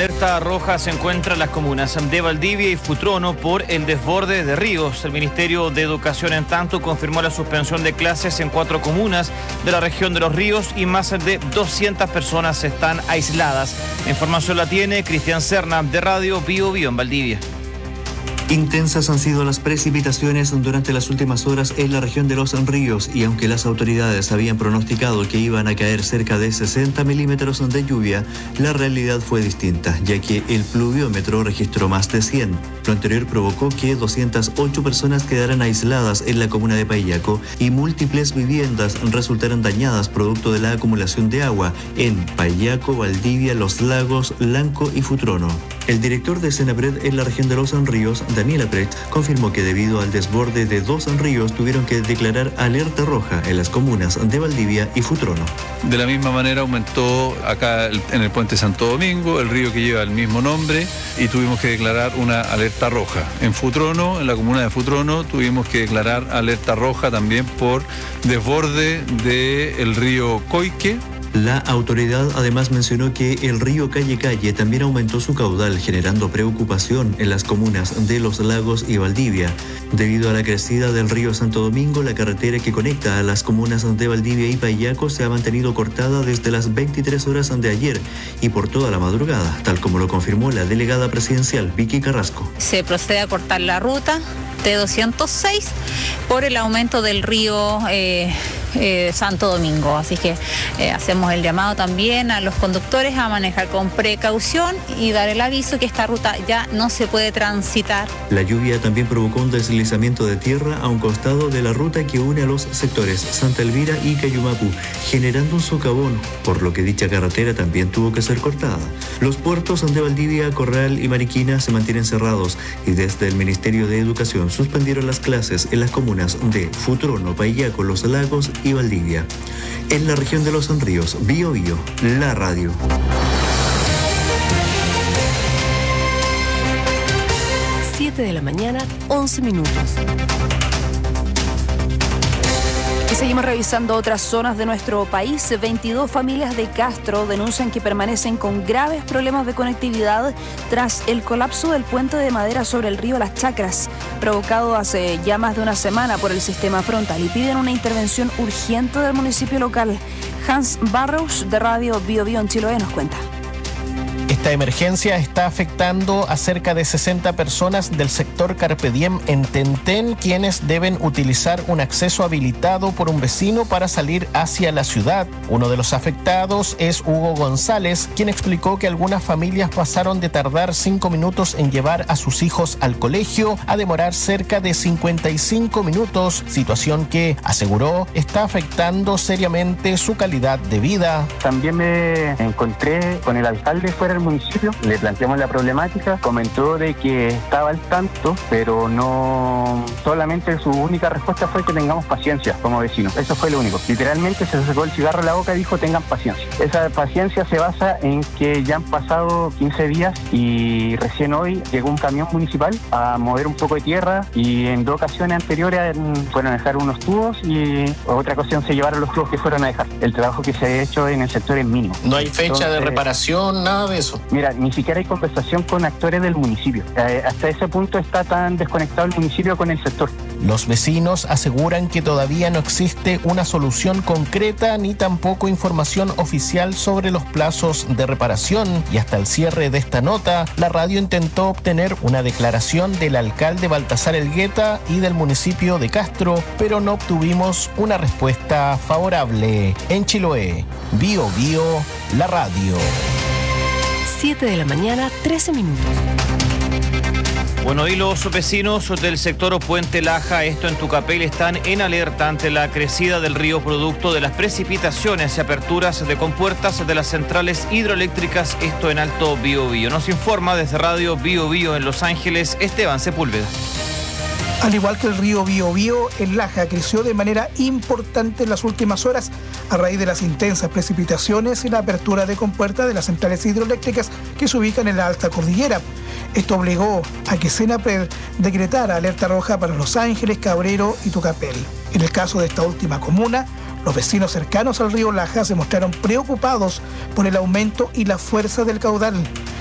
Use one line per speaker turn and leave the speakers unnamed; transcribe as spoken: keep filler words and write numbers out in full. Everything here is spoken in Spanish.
alerta roja se encuentran las comunas de Valdivia y Futrono por el desborde de ríos. El Ministerio de Educación, en tanto, confirmó la suspensión de clases en cuatro comunas de la región de Los Ríos y más de doscientas personas están aisladas. La información la tiene Cristian Serna de Radio Bio Bio en Valdivia.
Intensas han sido las precipitaciones durante las últimas horas en la región de Los Ríos y aunque las autoridades habían pronosticado que iban a caer cerca de sesenta milímetros de lluvia, la realidad fue distinta, ya que el pluviómetro registró más de cien. Lo anterior provocó que doscientas ocho personas quedaran aisladas en la comuna de Paillaco y múltiples viviendas resultaran dañadas producto de la acumulación de agua en Paillaco, Valdivia, Los Lagos, Lanco y Futrono. El director de Senapred en la región de Los Ríos, Daniel Apret, confirmó que debido al desborde de dos ríos tuvieron que declarar alerta roja en las comunas de Valdivia y Futrono.
De la misma manera aumentó acá en el puente Santo Domingo, el río que lleva el mismo nombre, y tuvimos que declarar una alerta roja. En Futrono, en la comuna de Futrono, tuvimos que declarar alerta roja también por desborde del río Coique.
La autoridad además mencionó que el río Calle Calle también aumentó su caudal, generando preocupación en las comunas de Los Lagos y Valdivia. Debido a la crecida del río Santo Domingo, la carretera que conecta a las comunas de Valdivia y Paillaco se ha mantenido cortada desde las veintitrés horas de ayer y por toda la madrugada, tal como lo confirmó la delegada presidencial Vicky Carrasco.
Se procede a cortar la ruta T doscientos seis por el aumento del río eh, eh, Santo Domingo. Así que eh, hacemos el llamado también a los conductores a manejar con precaución y dar el aviso que esta ruta ya no se puede transitar.
La lluvia también provocó un deslizamiento de tierra a un costado de la ruta que une a los sectores Santa Elvira y Cayumapu, generando un socavón, por lo que dicha carretera también tuvo que ser cortada. Los puertos de Valdivia, Corral y Mariquina se mantienen cerrados y desde el Ministerio de Educación suspendieron las clases en las comunas de Futrono, Paillaco, Los Lagos y Valdivia. En la región de Los Ríos, Bio Bio, la radio.
siete de la mañana, once minutos. Y seguimos revisando otras zonas de nuestro país. veintidós familias de Castro denuncian que permanecen con graves problemas de conectividad tras el colapso del puente de madera sobre el río Las Chacras, provocado hace ya más de una semana por el sistema frontal, y piden una intervención urgente del municipio local. Hans Barrows, de Radio Bio Bio en Chiloé, nos cuenta.
Esta emergencia está afectando a cerca de sesenta personas del sector Carpe Diem en Tentén, quienes deben utilizar un acceso habilitado por un vecino para salir hacia la ciudad. Uno de los afectados es Hugo González, quien explicó que algunas familias pasaron de tardar cinco minutos en llevar a sus hijos al colegio a demorar cerca de cincuenta y cinco minutos, situación que, aseguró, está afectando seriamente su calidad de vida.
También me encontré con el alcalde fuera del municipio, le planteamos la problemática, comentó de que estaba al tanto, pero no, solamente su única respuesta fue que tengamos paciencia como vecinos. Eso fue lo único. Literalmente se sacó el cigarro de la boca y dijo tengan paciencia. Esa paciencia se basa en que ya han pasado quince días y recién hoy llegó un camión municipal a mover un poco de tierra y en dos ocasiones anteriores fueron a dejar unos tubos y otra ocasión se llevaron los tubos que fueron a dejar. El trabajo que se ha hecho en el sector es mínimo.
¿No hay fecha
Entonces,
de reparación, nada de eso?
Mira, ni siquiera hay conversación con actores del municipio. Eh, hasta ese punto está tan desconectado el municipio con el sector.
Los vecinos aseguran que todavía no existe una solución concreta ni tampoco información oficial sobre los plazos de reparación, y hasta el cierre de esta nota, la radio intentó obtener una declaración del alcalde Baltasar Elgueta y del municipio de Castro, pero no obtuvimos una respuesta favorable. En Chiloé, Bio Bio, la radio.
siete de la mañana, trece minutos.
Bueno, y los vecinos del sector Puente Laja, esto en Tucapel, están en alerta ante la crecida del río producto de las precipitaciones y aperturas de compuertas de las centrales hidroeléctricas, esto en Alto Biobío. Nos informa desde Radio Biobío en Los Ángeles, Esteban Sepúlveda.
Al igual que el río Biobío, el Laja creció de manera importante en las últimas horas a raíz de las intensas precipitaciones y la apertura de compuertas de las centrales hidroeléctricas que se ubican en la alta cordillera. Esto obligó a que Senapred decretara alerta roja para Los Ángeles, Cabrero y Tucapel. En el caso de esta última comuna, los vecinos cercanos al río Laja se mostraron preocupados por el aumento y la fuerza del caudal.